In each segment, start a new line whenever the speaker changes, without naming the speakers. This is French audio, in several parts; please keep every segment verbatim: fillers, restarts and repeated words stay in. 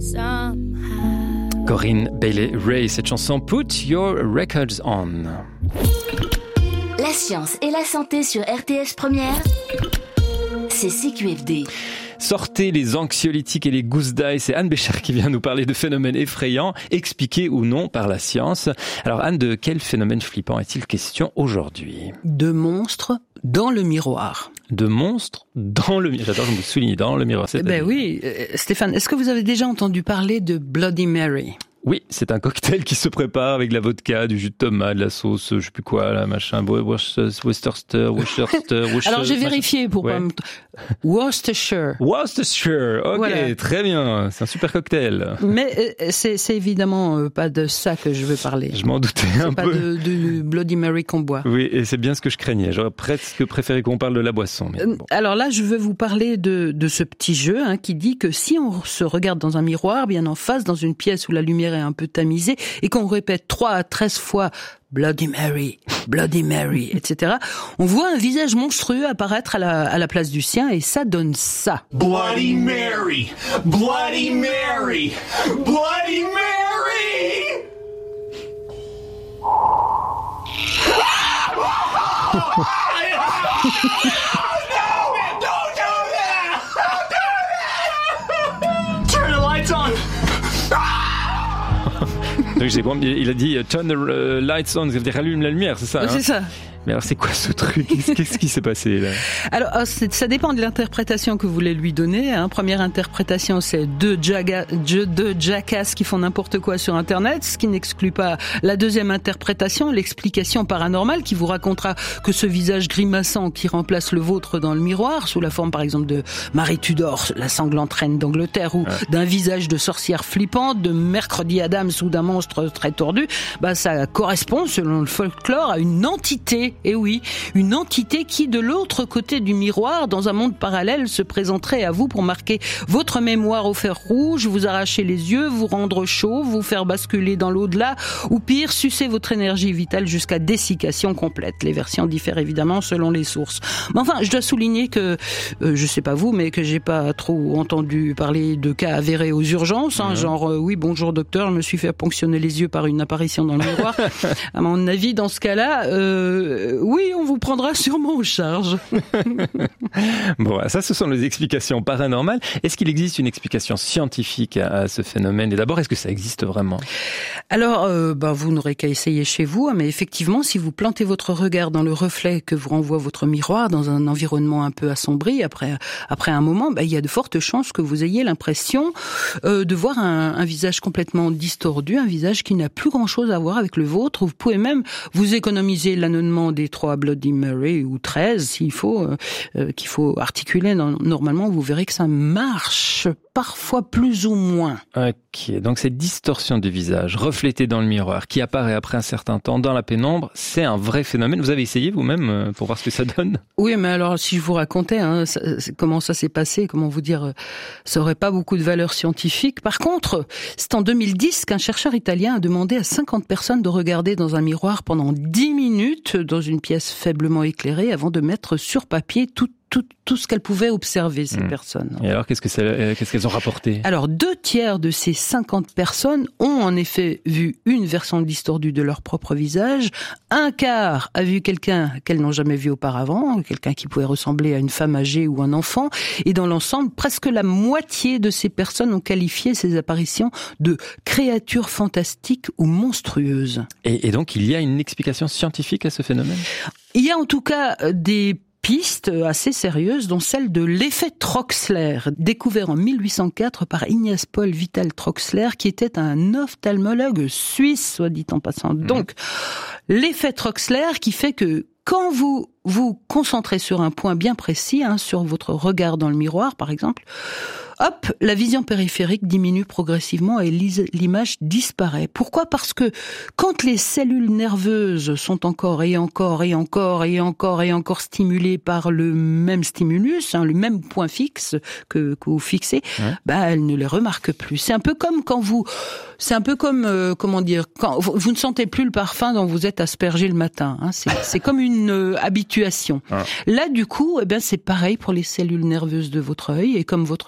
Corinne Bailey-Rae, cette chanson Put Your Records On.
La science et la santé sur R T S Première, c'est C Q F D.
Sortez les anxiolytiques et les gousses d'ail, c'est Anne Béchard qui vient nous parler de phénomènes effrayants, expliqués ou non par la science. Alors Anne, de quel phénomène flippant est-il question aujourd'hui ?
De monstres dans le miroir.
De monstres dans le miroir. J'adore vous souligner dans le miroir.
Eh ben oui, euh, Stéphane, est-ce que vous avez déjà entendu parler de Bloody Mary ?
Oui, c'est un cocktail qui se prépare avec de la vodka, du jus de tomate, de la sauce, je sais plus quoi, là, machin, Worcestershire, Worcestershire.
Alors j'ai vérifié pour
ouais.
pas me... Worcestershire.
Worcestershire, ok, voilà. Très bien, c'est un super cocktail.
Mais euh, c'est, c'est évidemment euh, pas de ça que je veux parler.
Je m'en doutais
c'est
un
pas
peu.
C'est pas de, de Bloody Mary qu'on boit.
Oui, et c'est bien ce que je craignais. J'aurais presque préféré qu'on parle de la boisson. Mais bon.
Alors là, je veux vous parler de, de ce petit jeu hein, qui dit que si on se regarde dans un miroir, bien en face, dans une pièce où la lumière est un peu tamisée, et qu'on répète trois à treize fois Bloody Mary, Bloody Mary, et cetera, on voit un visage monstrueux apparaître à la, à la place du sien, et ça donne ça.
Bloody Mary, Bloody Mary, Bloody Mary.
Donc j'ai compris, il a dit uh, turn the lights on, ça veut dire allume la lumière, c'est ça?
C'est
hein
ça.
Mais alors c'est quoi ce truc? Qu'est-ce qui s'est passé là?
Alors ça dépend de l'interprétation que vous voulez lui donner. Hein. Première interprétation, c'est deux, jaga, deux jackass qui font n'importe quoi sur Internet, ce qui n'exclut pas la deuxième interprétation, l'explication paranormale qui vous racontera que ce visage grimaçant qui remplace le vôtre dans le miroir, sous la forme par exemple de Marie Tudor, la sanglante reine d'Angleterre, ou ouais. d'un visage de sorcière flippante, de Mercredi Adams ou d'un monstre très tordu, bah ça correspond selon le folklore à une entité. Et oui, une entité qui, de l'autre côté du miroir, dans un monde parallèle, se présenterait à vous pour marquer votre mémoire au fer rouge, vous arracher les yeux, vous rendre chaud, vous faire basculer dans l'au-delà, ou pire, sucer votre énergie vitale jusqu'à dessiccation complète. Les versions diffèrent évidemment selon les sources. Mais enfin, je dois souligner que, euh, je sais pas vous, mais que j'ai pas trop entendu parler de cas avérés aux urgences, hein, mmh. genre, euh, oui, bonjour docteur, je me suis fait ponctionner les yeux par une apparition dans le miroir. À mon avis, dans ce cas-là, euh, oui, on vous prendra sûrement en charge.
Bon, ça, ce sont les explications paranormales. Est-ce qu'il existe une explication scientifique à, à ce phénomène? Et d'abord, est-ce que ça existe vraiment?
Alors, euh, bah, vous n'aurez qu'à essayer chez vous, mais effectivement, si vous plantez votre regard dans le reflet que vous renvoie votre miroir, dans un environnement un peu assombri, après après un moment, bah, il y a de fortes chances que vous ayez l'impression euh, de voir un, un visage complètement distordu, un visage qui n'a plus grand-chose à voir avec le vôtre. Vous pouvez même vous économiser l'anonymat des trois Bloody Mary ou treize s'il faut, euh, qu'il faut articuler. Normalement, vous verrez que ça marche, parfois plus ou moins.
Ok, donc cette distorsion du visage reflétée dans le miroir qui apparaît après un certain temps dans la pénombre, c'est un vrai phénomène. Vous avez essayé vous-même pour voir ce que ça donne?
Oui, mais alors si je vous racontais hein, ça, comment ça s'est passé, comment vous dire, ça aurait pas beaucoup de valeur scientifique. Par contre, c'est en deux mille dix qu'un chercheur italien a demandé à cinquante personnes de regarder dans un miroir pendant dix minutes dans une pièce faiblement éclairée avant de mettre sur papier tout Tout, tout ce qu'elles pouvaient observer, ces mmh. personnes.
Et alors, qu'est-ce que ça, qu'est-ce qu'elles ont rapporté?
Alors, deux tiers de ces cinquante personnes ont en effet vu une version distordue de leur propre visage. Un quart a vu quelqu'un qu'elles n'ont jamais vu auparavant, quelqu'un qui pouvait ressembler à une femme âgée ou un enfant. Et dans l'ensemble, presque la moitié de ces personnes ont qualifié ces apparitions de créatures fantastiques ou monstrueuses.
Et, et donc, il y a une explication scientifique à ce phénomène?
Il y a en tout cas des pistes assez sérieuses, dont celle de l'effet Troxler, découvert en mille huit cent quatre par Ignace Paul Vital Troxler, qui était un ophtalmologue suisse, soit dit en passant. Mmh. Donc, l'effet Troxler qui fait que quand vous vous concentrez sur un point bien précis, hein, sur votre regard dans le miroir, par exemple, hop, la vision périphérique diminue progressivement et l'image disparaît. Pourquoi ? Parce que quand les cellules nerveuses sont encore et encore et encore et encore et encore stimulées par le même stimulus, hein, le même point fixe que, que vous fixez, ouais. bah elles ne les remarquent plus. C'est un peu comme quand vous, c'est un peu comme euh, comment dire, quand vous, vous ne sentez plus le parfum dont vous êtes aspergé le matin. Hein, c'est, c'est comme une euh, habituation. Ah. Là, du coup, eh bien c'est pareil pour les cellules nerveuses de votre œil, et comme votre cerveau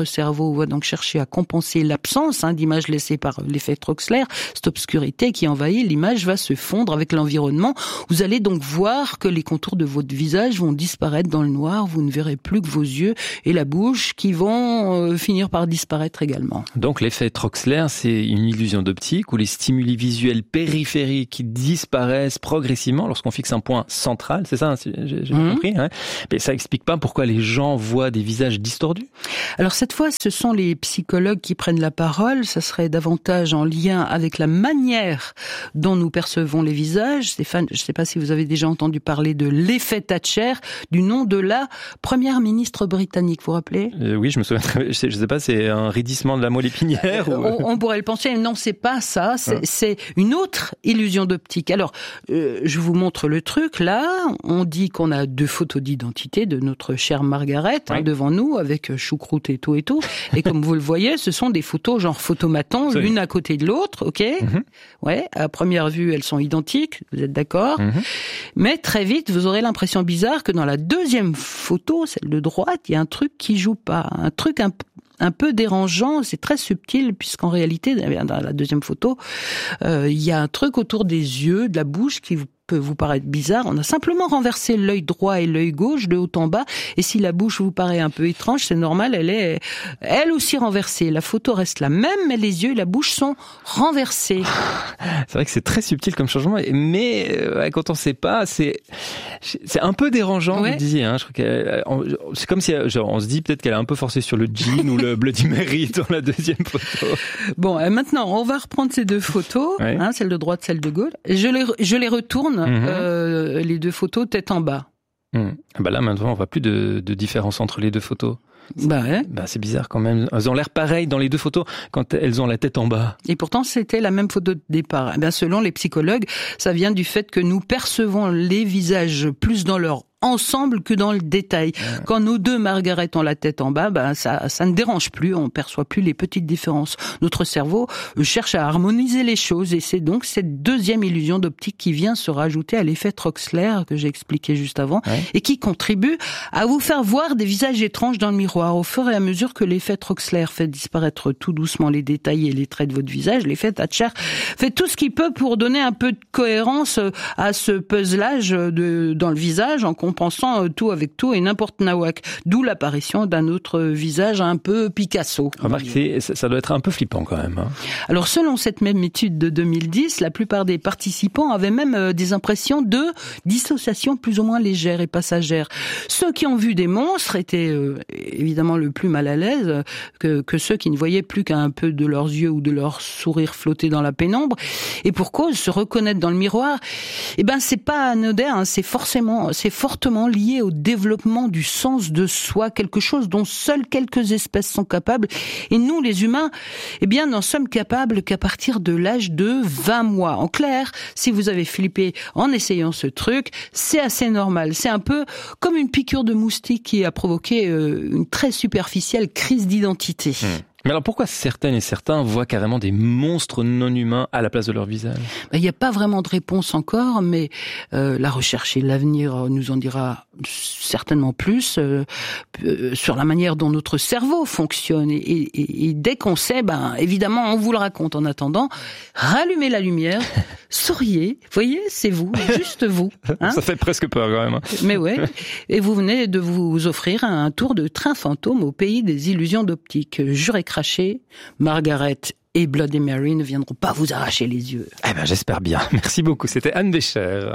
cerveau va donc chercher à compenser l'absence hein, d'image laissée par l'effet Troxler. Cette obscurité qui envahit l'image va se fondre avec l'environnement. Vous allez donc voir que les contours de votre visage vont disparaître dans le noir. Vous ne verrez plus que vos yeux et la bouche qui vont euh, finir par disparaître également.
Donc l'effet Troxler, c'est une illusion d'optique où les stimuli visuels périphériques disparaissent progressivement lorsqu'on fixe un point central. C'est ça, hein, j'ai, j'ai mmh. compris. Hein. Mais ça explique pas pourquoi les gens voient des visages distordus.
Alors cette fois, ce sont les psychologues qui prennent la parole. Ça serait davantage en lien avec la manière dont nous percevons les visages. Stéphane, je ne sais pas si vous avez déjà entendu parler de l'effet Thatcher, du nom de la première ministre britannique, vous vous rappelez ?
euh, Oui, je me souviens. Je sais, je sais pas, c'est un raidissement de la moelle épinière
euh,
ou...
on, on pourrait le penser. Non, c'est pas ça. C'est, ouais. c'est une autre illusion d'optique. Alors, euh, je vous montre le truc. Là, on dit qu'on a deux photos d'identité de notre chère Margaret ouais. hein, devant nous, avec choucroute et tout et tout. Et comme vous le voyez, ce sont des photos genre photomaton, c'est l'une à côté de l'autre, ok ? Mm-hmm. Ouais. À première vue, elles sont identiques. Vous êtes d'accord ? Mm-hmm. Mais très vite, vous aurez l'impression bizarre que dans la deuxième photo, celle de droite, il y a un truc qui joue pas, un truc un un peu dérangeant, c'est très subtil puisqu'en réalité, dans la deuxième photo, euh, il y a un truc autour des yeux, de la bouche qui vous peut vous paraître bizarre. On a simplement renversé l'œil droit et l'œil gauche de haut en bas. Et si la bouche vous paraît un peu étrange, c'est normal, elle est elle aussi renversée. La photo reste la même, mais les yeux et la bouche sont renversés.
C'est vrai que c'est très subtil comme changement, mais euh, quand on sait pas, c'est c'est un peu dérangeant. Ouais. Vous disiez, hein, je crois qu'elle, c'est comme si genre, on se dit peut-être qu'elle a un peu forcé sur le jean ou le Bloody Mary dans la deuxième photo.
Bon, euh, maintenant on va reprendre ces deux photos, ouais. hein, celle de droite, celle de gauche. Je les je les retourne. Mmh. Euh, les deux photos tête en bas.
Mmh. Bah là maintenant on voit plus de, de différence entre les deux photos.
Bah, ouais.
bah c'est bizarre quand même. Elles ont l'air pareilles dans les deux photos quand elles ont la tête en bas.
Et pourtant c'était la même photo de départ. Eh bien, selon les psychologues, ça vient du fait que nous percevons les visages plus dans leur ensemble que dans le détail. Ouais. Quand nos deux Margaret ont la tête en bas, ben ça, ça ne dérange plus, on perçoit plus les petites différences. Notre cerveau cherche à harmoniser les choses et c'est donc cette deuxième illusion d'optique qui vient se rajouter à l'effet Troxler que j'ai expliqué juste avant ouais. et qui contribue à vous faire voir des visages étranges dans le miroir. Au fur et à mesure que l'effet Troxler fait disparaître tout doucement les détails et les traits de votre visage, l'effet Thatcher fait tout ce qu'il peut pour donner un peu de cohérence à ce puzzlage de, dans le visage en pensant tout avec tout et n'importe nawak. D'où l'apparition d'un autre visage un peu Picasso.
Remarquez, ça doit être un peu flippant quand même. Hein.
Alors selon cette même étude de deux mille dix, la plupart des participants avaient même des impressions de dissociation plus ou moins légères et passagères. Ceux qui ont vu des monstres étaient euh, évidemment le plus mal à l'aise que, que ceux qui ne voyaient plus qu'un peu de leurs yeux ou de leur sourire flotter dans la pénombre. Et pour cause, se reconnaître dans le miroir, eh ben c'est pas anodin, hein, c'est forcément, c'est fortement lié au développement du sens de soi, quelque chose dont seules quelques espèces sont capables. Et nous, les humains, eh bien, n'en sommes capables qu'à partir de l'âge de vingt mois. En clair, si vous avez flippé en essayant ce truc, c'est assez normal. C'est un peu comme une piqûre de moustique qui a provoqué euh, une très superficielle crise d'identité. Mmh.
Mais alors pourquoi certaines et certains voient carrément des monstres non humains à la place de leur visage ?
Il n'y a pas vraiment de réponse encore, mais euh, la recherche et l'avenir nous en dira certainement plus euh, euh, sur la manière dont notre cerveau fonctionne. Et, et, et dès qu'on sait, ben évidemment, on vous le raconte. En attendant, rallumez la lumière, souriez. Voyez, c'est vous, juste vous. Hein ?
Ça fait presque peur quand même.
Mais ouais. Et vous venez de vous offrir un tour de train fantôme au pays des illusions d'optique. Jurez craché, Margaret et Bloody Mary ne viendront pas vous arracher les yeux.
Eh ben, j'espère bien. Merci beaucoup. C'était Anne Bécher.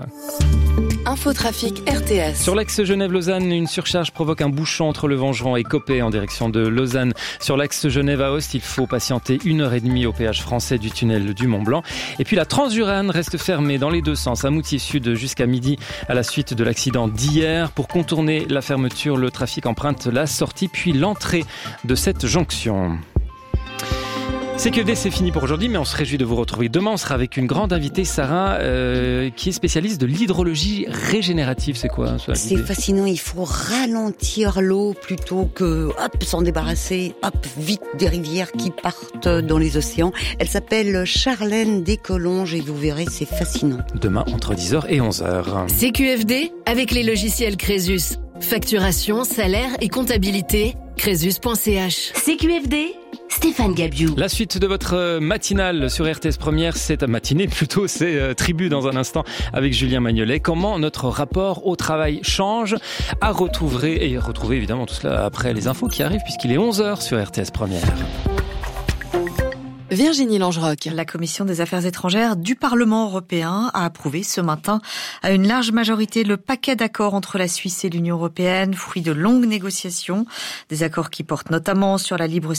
Infotrafic R T S.
Sur l'axe Genève-Lausanne, une surcharge provoque un bouchon entre le Vengeron et Coppet en direction de Lausanne. Sur l'axe Genève-Aoste, il faut patienter une heure et demie au péage français du tunnel du Mont-Blanc. Et puis la Transjurane reste fermée dans les deux sens, à Moutier Sud jusqu'à midi, à la suite de l'accident d'hier. Pour contourner la fermeture, le trafic emprunte la sortie puis l'entrée de cette jonction. C Q F D, c'est fini pour aujourd'hui, mais on se réjouit de vous retrouver demain. On sera avec une grande invitée, Sarah, euh, qui est spécialiste de l'hydrologie régénérative. C'est quoi ça ?
C'est fascinant, il faut ralentir l'eau plutôt que hop, s'en débarrasser, hop, vite des rivières qui partent dans les océans. Elle s'appelle Charlène Descolonges et vous verrez, c'est fascinant.
Demain, entre dix heures et onze heures.
C Q F D, avec les logiciels Crésus. Facturation, salaire et comptabilité. Crésus point c h.
C Q F D, Stéphane Gabiou.
La suite de votre matinale sur R T S Première, c'est matinée plutôt, c'est euh, Tribu dans un instant avec Julien Magnolet. Comment notre rapport au travail change, à retrouver et retrouver évidemment tout cela après les infos qui arrivent puisqu'il est onze heures sur R T S Première.
Virginie Langeroc.
La Commission des Affaires étrangères du Parlement européen a approuvé ce matin à une large majorité le paquet d'accords entre la Suisse et l'Union européenne, fruit de longues négociations. Des accords qui portent notamment sur la libre